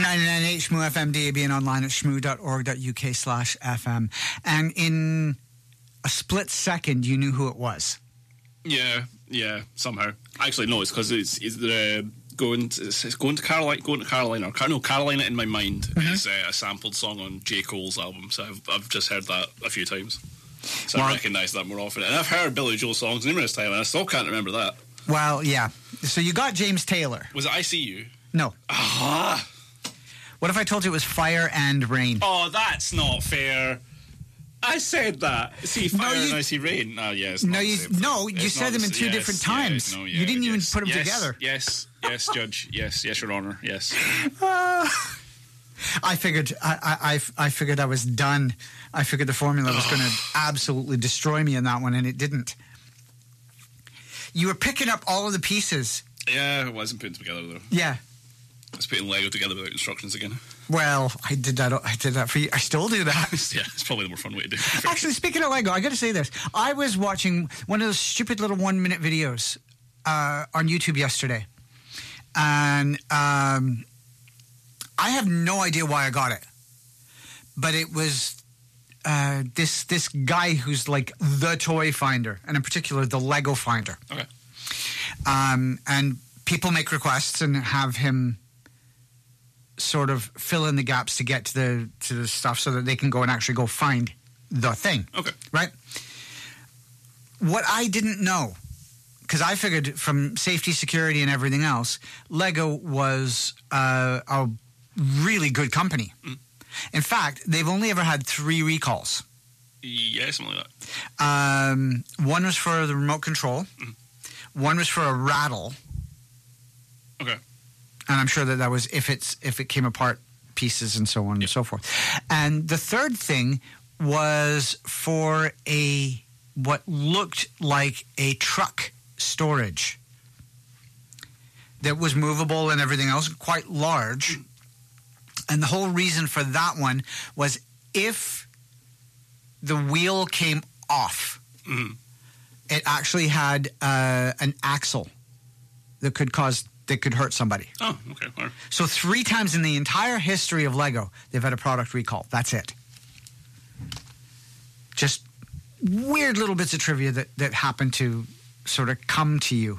FM99H, Shmoo FM, DAB, and online at shmoo.org.uk/FM. And in a split second, you knew who it was. Yeah, somehow. Actually, no, it's because it's going to Carolina. Carolina in my mind Mm-hmm. is a sampled song on J. Cole's album, so I've just heard that a few times. So I recognise that more often. And I've heard Billy Joel songs numerous times, and I still can't remember that. Well, yeah. So you got James Taylor. Was it I See You? No. Ah. What if I told you it was Fire and Rain? Oh, that's not fair. I said that. See fire and I see rain. Oh, yes. You said them in two different times. You didn't even put them together. Yes, Judge. Yes, Your Honour. Yes. I figured I figured I was done. I figured the formula was going to absolutely destroy me in that one, and it didn't. You were picking up all of the pieces. Yeah, I wasn't putting them together though. Yeah. I was putting Lego together without instructions again. Well, I did that for you. I still do that. Yeah, it's probably the more fun way to do it. Actually, speaking of Lego, I got to say this. I was watching one of those stupid little 1-minute videos on YouTube yesterday. And I have no idea why I got it. But it was this guy who's like the toy finder, and in particular, the Lego finder. Okay. And people make requests and have him sort of fill in the gaps to get to the stuff so that they can go and actually go find the thing. Okay. Right? What I didn't know, because I figured from safety, security, and everything else, Lego was a really good company. Mm. In fact, they've only ever had 3 recalls. Yeah, something like that. One was for the remote control. Mm. One was for a rattle. Okay. And I'm sure that was if it came apart pieces and so on and so forth. And the third thing was for what looked like a truck storage that was movable and everything else, quite large. And the whole reason for that one was if the wheel came off, it actually had an axle that could hurt somebody. Oh, okay. Right. So 3 times in the entire history of Lego, they've had a product recall. That's it. Just weird little bits of trivia that happen to sort of come to you.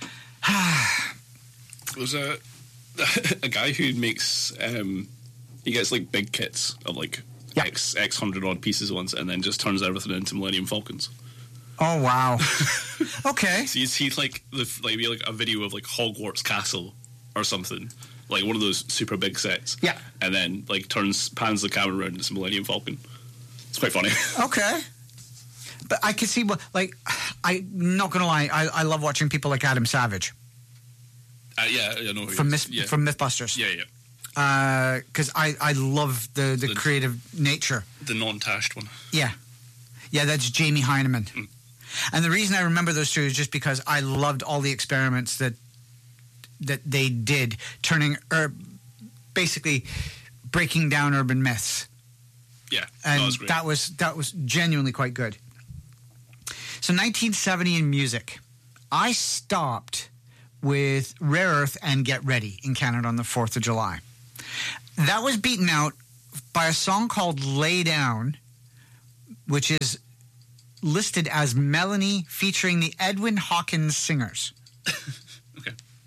There's a guy who makes he gets like big kits of like X 100 odd pieces once, and then just turns everything into Millennium Falcons. Oh wow! Okay. So you see like maybe like a video of like Hogwarts Castle or something, like one of those super big sets. Yeah. And then like pans the camera around and it's a Millennium Falcon. It's quite funny. Okay. But I can see I'm not gonna lie. I love watching people like Adam Savage. Yeah, I know who from from Mythbusters. Yeah. Because I love the creative nature. The non-tashed one. Yeah, that's Jamie Heineman. Mm. And the reason I remember those two is just because I loved all the experiments that they did, basically breaking down urban myths. Yeah, and that was great. that was genuinely quite good. So 1970 in music, I stopped with Rare Earth and Get Ready in Canada on the 4th of July. That was beaten out by a song called Lay Down, which is listed as Melanie featuring the Edwin Hawkins Singers. Okay.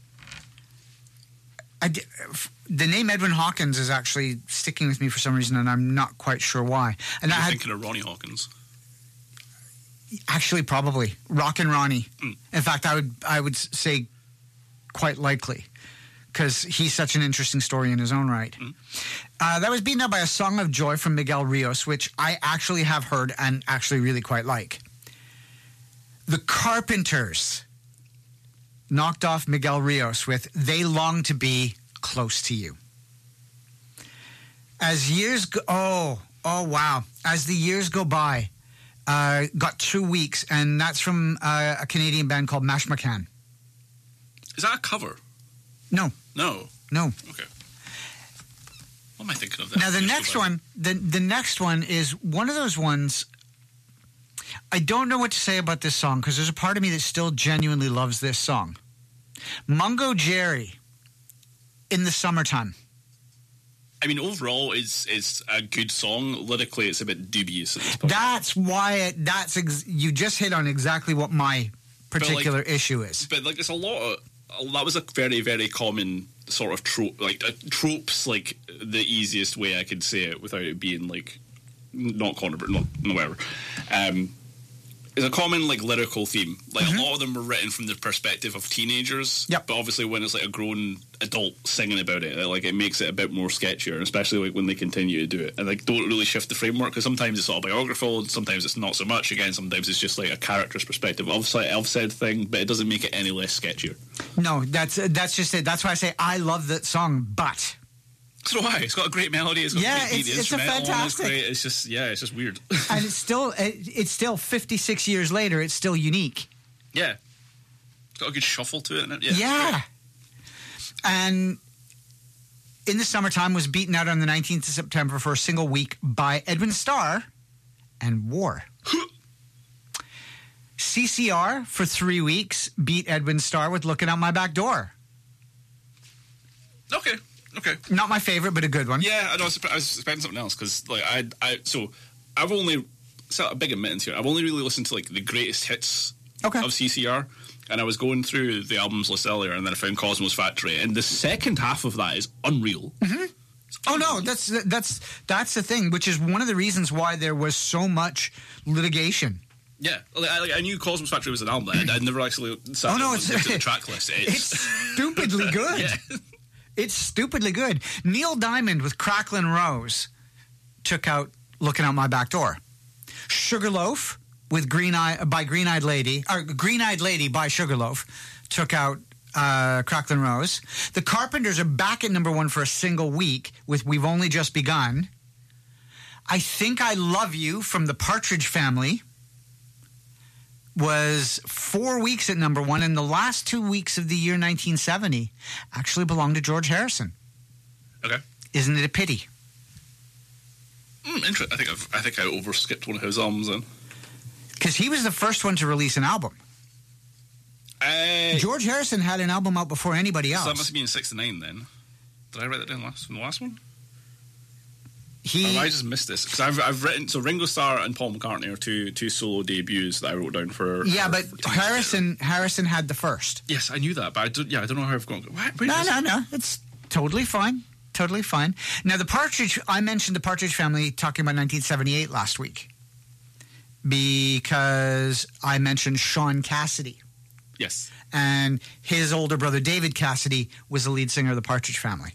The name Edwin Hawkins is actually sticking with me for some reason, and I'm not quite sure why. And You're thinking of Ronnie Hawkins. Actually, probably Rockin' Ronnie. Mm. In fact, I would say quite likely, because he's such an interesting story in his own right. Mm. That was beaten up by a Song of Joy from Miguel Rios, which I actually have heard and actually really quite like. The Carpenters knocked off Miguel Rios with They Long to Be Close to You. As years go... Oh, wow. As the years go by, got 2 weeks, and that's from a Canadian band called Mash McCann. Is that a cover? No. Okay. What am I thinking of? Now the next one is one of those ones. I don't know what to say about this song because there's a part of me that still genuinely loves this song. Mungo Jerry, In the Summertime. I mean, overall, it's a good song. Lyrically, it's a bit dubious at this point. That's why you just hit on exactly what my particular issue is. But like, it's a lot of that was a very, very common sort of trope. Like tropes, like the easiest way I could say it without it being like not corner, but not whatever. It's a common like lyrical theme. Like a lot of them were written from the perspective of teenagers. Yep. But obviously, when it's like a grown adult singing about it, like it makes it a bit more sketchier, especially like when they continue to do it and like don't really shift the framework, because sometimes it's autobiographical, and sometimes it's not so much. Again, sometimes it's just like a character's perspective. Obviously, Elf said thing, but it doesn't make it any less sketchier. No, that's just it. That's why I say I love that song, but. So why? It's got a great melody. It's got a great beat. It's a fantastic. It's just weird. And it's still 56 years later. It's still unique. Yeah, it's got a good shuffle to it. Isn't it? Yeah. And In the Summertime was beaten out on the 19th of September for a single week by Edwin Starr and War. CCR for 3 weeks beat Edwin Starr with Looking Out My Back Door. Okay. Not my favorite, but a good one. Yeah, I was expecting something else, because like I've only, it's a big admittance here, I've only really listened to like the greatest hits of CCR, and I was going through the albums list earlier, and then I found Cosmos Factory, and the second half of that is unreal. Mm-hmm. Oh no, that's the thing, which is one of the reasons why there was so much litigation. Yeah, I knew Cosmos Factory was an album. I'd never actually sat and looked at the track list. It's stupidly good. Yeah. It's stupidly good. Neil Diamond with Cracklin' Rose took out Looking Out My Back Door. Sugarloaf with Green Eyed Lady by Sugarloaf took out Cracklin' Rose. The Carpenters are back at number one for a single week with We've Only Just Begun. I Think I Love You from the Partridge Family was 4 weeks at number one, and the last 2 weeks of the year 1970 actually belonged to George Harrison. Okay. Isn't it a pity? Interesting. I think I overskipped one of his albums then. Because he was the first one to release an album. George Harrison had an album out before anybody else. So that must be in 69 then. Did I write that down from the last one? I just missed this, because I've written, so Ringo Starr and Paul McCartney are two solo debuts that I wrote down for. Yeah, but Harrison had the first. Yes, I knew that, but I don't know how I've gone. No, it's totally fine. Totally fine. Now I mentioned the Partridge Family talking about 1978 last week because I mentioned Sean Cassidy. Yes, and his older brother David Cassidy was the lead singer of the Partridge Family.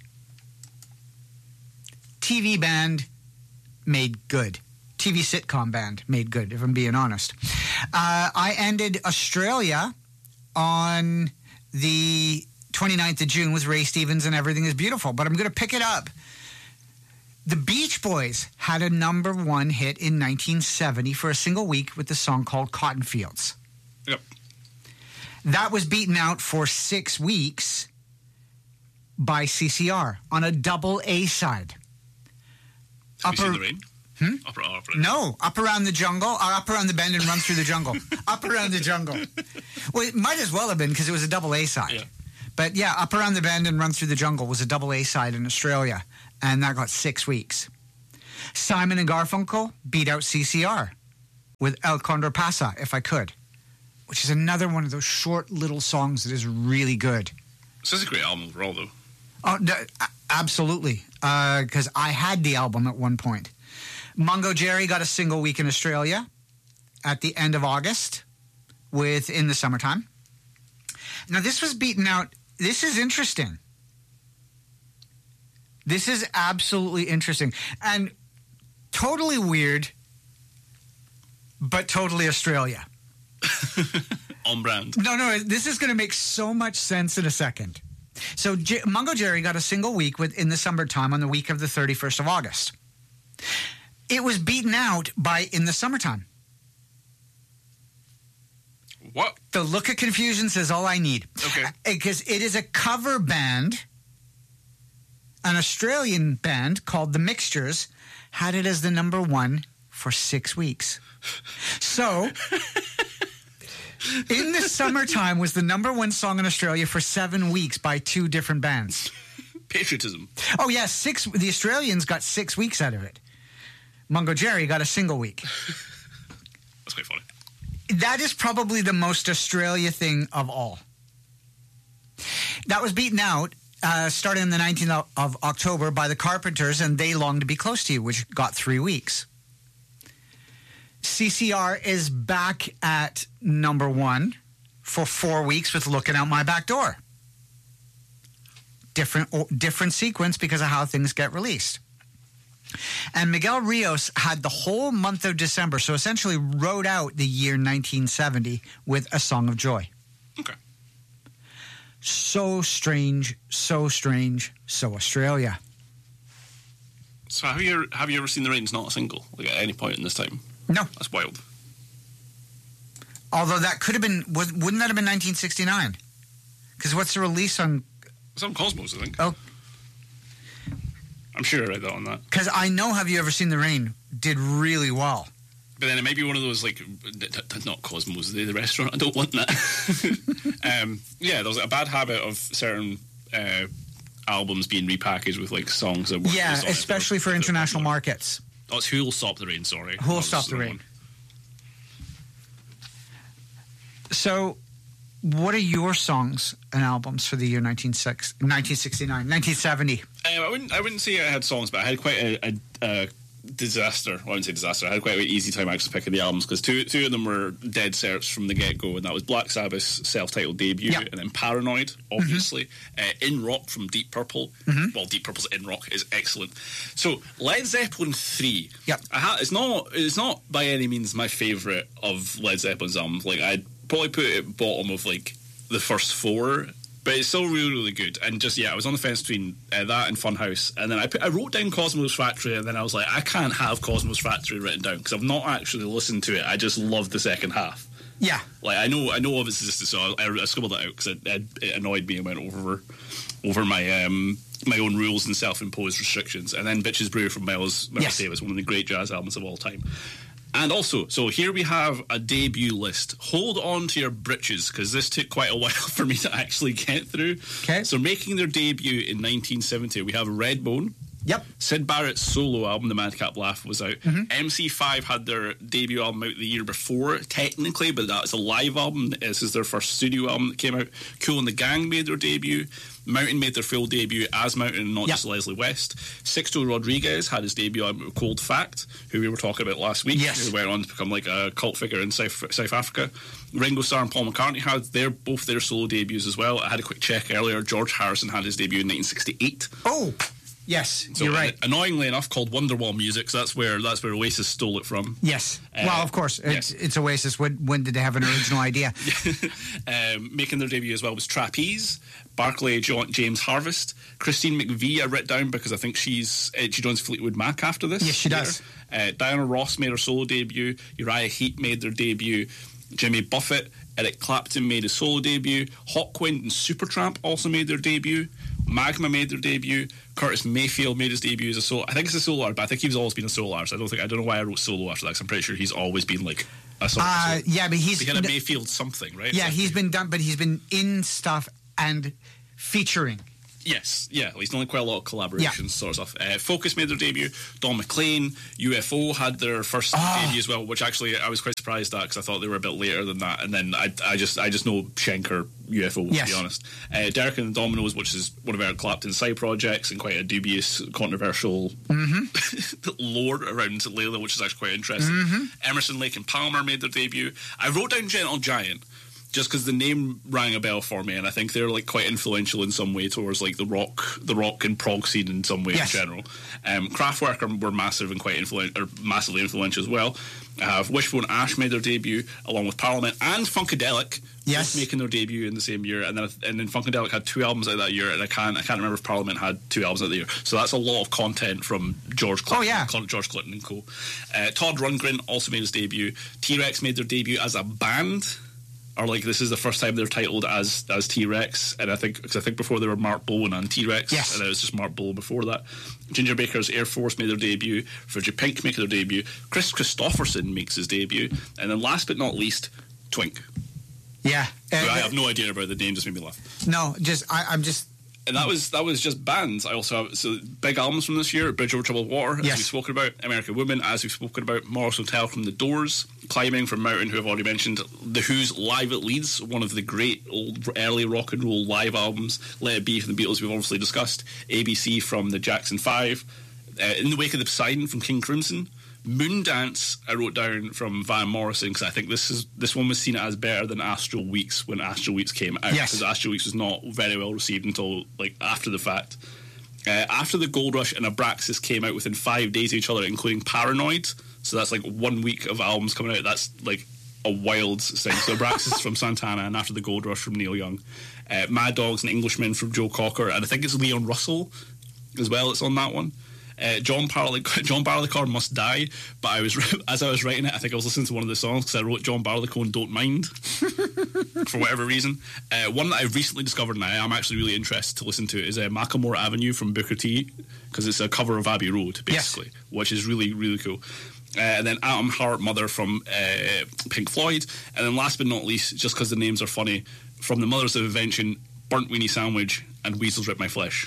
TV band made good. TV sitcom band made good, if I'm being honest. I ended Australia on the 29th of June with Ray Stevens and Everything is Beautiful, but I'm going to pick it up. The Beach Boys had a number one hit in 1970 for a single week with the song called Cotton Fields. Yep. That was beaten out for 6 weeks by CCR on a double A side. Have you seen the rain? Upper No, Up Around the Jungle, or Up Around the Bend and Run Through the Jungle. Up Around the Jungle. Well, it might as well have been, because it was a double A side. Yeah. But yeah, Up Around the Bend and Run Through the Jungle was a double A side in Australia, and that got 6 weeks. Simon and Garfunkel beat out CCR with El Condor Pasa, If I Could, which is another one of those short little songs that is really good. This is a great album overall, though. Oh, absolutely, because I had the album at one point. Mungo Jerry got a single week in Australia at the end of August with In the Summertime. Now, this was beaten out. This is interesting. This is absolutely interesting and totally weird, but totally Australia. On brand. No, this is going to make so much sense in a second. So Mungo Jerry got a single week with In the Summertime on the week of the 31st of August. It was beaten out by In the Summertime. What? The look of confusion says all I need. Okay. Because it is a cover band. An Australian band called The Mixtures had it as the number one for 6 weeks. So... In the Summertime was the number one song in Australia for 7 weeks by 2 different bands. Patriotism. Oh, yeah, the Australians got 6 weeks out of it. Mungo Jerry got a single week. That's quite funny. That is probably the most Australia thing of all. That was beaten out, starting on the 19th of October by the Carpenters and They Long to Be Close to You, which got 3 weeks. CCR is back at number 1 for 4 weeks with Looking Out My Back Door. Different sequence because of how things get released. And Miguel Rios had the whole month of December, so essentially wrote out the year 1970 with A Song of Joy. Okay. So strange, so Australia. So have you ever seen The Rain's not a single, like at any point in this time? No. That's wild. Although that could have been, wouldn't that have been 1969? Because what's the release on? It's on Cosmos, I think. Oh. I'm sure I read that on that. Because I know Have You Ever Seen the Rain did really well. But then it might be one of those, like, not Cosmos, the restaurant. I don't want that. Yeah, there was a bad habit of certain albums being repackaged with, like, songs that were... Yeah, especially for international markets. Oh, it's Who'll Stop the Rain, sorry. Who'll Stop the Rain. So, what are your songs and albums for the year 1969, 1970? I wouldn't say I had songs, but I had quite a disaster. Well, I wouldn't say disaster. I had quite an easy time actually picking the albums because two of them were dead certs from the get-go, and that was Black Sabbath's self-titled debut, and then Paranoid, obviously. In Rock from Deep Purple. Well, Deep Purple's In Rock is excellent. So, Led Zeppelin 3. Yep. It's not by any means my favourite of Led Zeppelin's albums. Like, I'd probably put it at bottom of, like, the first 4, but it's still really, really good. And just, I was on the fence between that and Funhouse. And then I wrote down Cosmos Factory, and then I was like, I can't have Cosmos Factory written down because I've not actually listened to it. I just love the second half. Yeah. Like, I know of its existence, so I scribbled that out because it annoyed me. I went over my my own rules and self-imposed restrictions. And then Bitches Brew from Miles Davis, one of the great jazz albums of all time. And also, so here we have a debut list. Hold on to your britches, because this took quite a while for me to actually get through. Okay. So making their debut in 1970, we have Redbone. Yep. Sid Barrett's solo album, The Madcap Laugh, was out. MC5 had their debut album out the year before, technically, but that's a live album. This is their first studio album that came out. Kool and the Gang made their debut. Mountain made their full debut as Mountain, not just Leslie West. Sixto Rodriguez had his debut album with Cold Fact, who we were talking about last week, who went on to become like a cult figure in South Africa. Ringo Starr and Paul McCartney had both their solo debuts as well. I had a quick check earlier. George Harrison had his debut in 1968. Oh, yes, so you're right. Annoyingly enough, called Wonderwall Music. So that's where Oasis stole it from. Yes. Well, of course, it's Oasis. When did they have an original idea? Making their debut as well was Trapeze, Barclay James Harvest, Christine McVie. I wrote down because I think she joins Fleetwood Mac after this. Yes, she does. Diana Ross made her solo debut. Uriah Heep made their debut. Jimmy Buffett, Eric Clapton made his solo debut. Hawkwind and Supertramp also made their debut. Magma made their debut. Curtis Mayfield made his debut as a solo. I think it's a solo artist, but I think he's always been a solo artist. I don't know why I wrote solo after that, because I'm pretty sure he's always been like a solo. Yeah, but he's got a Mayfield something, right? Yeah, he's been done, but he's been in stuff and featuring. Yes, yeah, he's done quite a lot of collaborations, sort of stuff. Focus made their debut. Don McLean, UFO had their first debut as well, which actually I was quite surprised at because I thought they were a bit later than that. And then I just know Schenker, UFO, to be honest. Derek and the Dominoes, which is one of Eric Clapton's side projects and quite a dubious, controversial lore around Layla, which is actually quite interesting. Emerson, Lake and Palmer made their debut. I wrote down Gentle Giant just because the name rang a bell for me, and I think they're like quite influential in some way towards like the rock and prog scene in some way in general. Kraftwerk were massive and massively influential as well. I have Wishbone Ash made their debut along with Parliament and Funkadelic, both making their debut in the same year, and then Funkadelic had 2 albums out that year, and I can't remember if Parliament had 2 albums out that year. So that's a lot of content from George Clinton, George Clinton and co. Todd Rundgren also made his debut. T-Rex made their debut as a band. Or like this is the first time they're titled as T-Rex, and I think before they were Mark Bowen and T-Rex, and it was just Mark Bowen before that. Ginger Baker's Air Force made their debut. Frigid Pink make their debut. Chris Christopherson makes his debut, and then last but not least, Twink. Yeah, I have no idea about the name. Just made me laugh. No, I'm just. And that was just bands. I also have big albums from this year: Bridge Over Troubled Water, as we've spoken about; American Woman, as we've spoken about; Morris Hotel from The Doors; Climbing from Mountain, who I've already mentioned; The Who's Live at Leeds, one of the great old early rock and roll live albums; Let It Be from the Beatles, we've obviously discussed; ABC from the Jackson 5; In the Wake of the Poseidon from King Crimson; Moondance, I wrote down from Van Morrison, because I think this one was seen as better than Astral Weeks when Astral Weeks came out, because Astral Weeks was not very well received until like after the fact. After the Gold Rush and Abraxas came out within 5 days of each other, including Paranoid, so that's like 1 week of albums coming out. That's like a wild thing. So Abraxas from Santana, and After the Gold Rush from Neil Young; Mad Dogs and Englishmen from Joe Cocker, and I think it's Leon Russell as well. It's on that one. John Barleycorn Must Die, but as I was writing it, I think I was listening to one of the songs because I wrote John Barleycorn Don't Mind for whatever reason. One that I've recently discovered and I am actually really interested to listen to is Macklemore Avenue from Booker T, because it's a cover of Abbey Road basically, which is really, really cool. And then Atom Heart Mother from Pink Floyd, and then last but not least, just because the names are funny, from the Mothers of Invention, Burnt Weenie Sandwich and Weasels Rip My Flesh.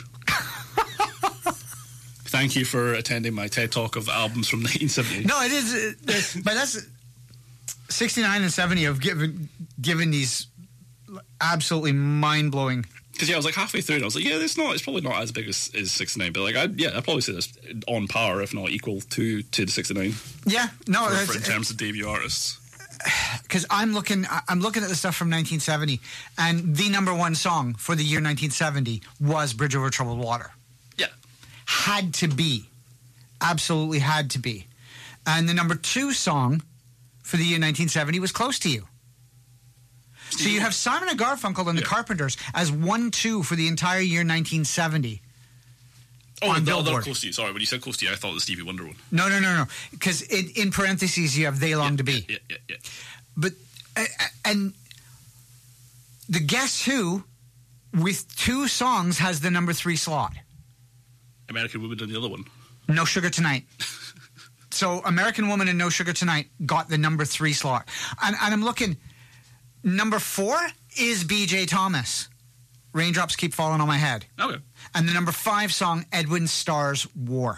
Thank you for attending my TED Talk of albums from 1970. No, it is, but that's 69 and 70 have given these absolutely mind-blowing. Because I was like halfway through and I was like, it's probably not as big as 69, but like I'd probably say this on par, if not equal to the 69. Yeah, no, in terms of debut artists. Because I'm looking at the stuff from 1970, and the number one song for the year 1970 was Bridge Over Troubled Water. Yeah. Had to be. Absolutely had to be. And the number two song for the year 1970 was Close to You. So you have Simon and Garfunkel and the Carpenters as 1-2 for the entire year 1970. Oh, the other Close to You. Sorry, when you said Close to You, I thought it was Stevie Wonder one. No. Because in parentheses you have They Long to Be. Yeah. But, and the Guess Who, with two songs, has the number 3 slot. American Woman and the other one. No Sugar Tonight. So American Woman and No Sugar Tonight got the number 3 slot. And I'm looking, number 4 is B.J. Thomas. Raindrops Keep Falling on My Head. Okay. And the number 5 song, Edwin Starr's War.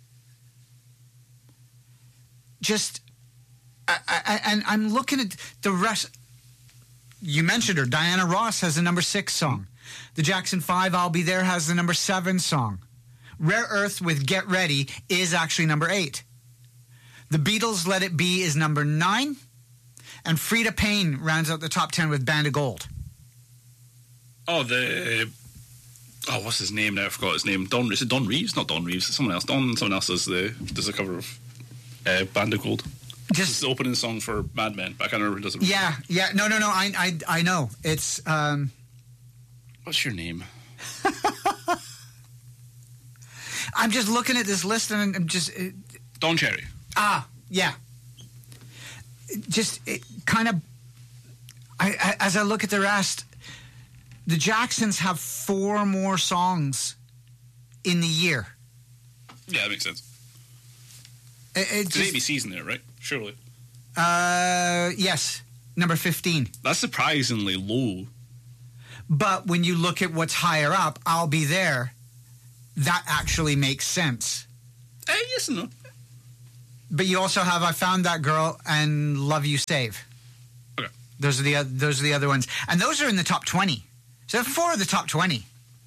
Just, and I'm looking at the rest. You mentioned her. Diana Ross has the number 6 song. The Jackson 5, I'll Be There, has the number 7 song. Rare Earth with Get Ready is actually number 8. The Beatles' Let It Be is number 9. And Frida Payne rounds out the top 10 with Band of Gold. What's his name now? I forgot his name. Is it Don Reeves? Not Don Reeves. It's someone else. Someone else does a cover of Band of Gold. It's the opening song for Mad Men, but I can't remember who does it. Yeah. No. I know. It's what's your name? I'm just looking at this list and I'm just Don Cherry. Yeah. Just kind of. As I look at the rest, the Jacksons have 4 more songs in the year. Yeah, that makes sense. It's ABC's in there, right? Surely. Yes, number 15. That's surprisingly low. But when you look at what's higher up, I'll Be There, that actually makes sense. Yes and no. But you also have I Found That Girl and Love You Save. Okay. Those are the other ones. And those are in the top 20. So 4 of the top 20.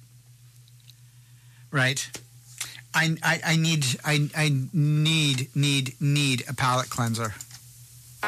Right. I need a palate cleanser.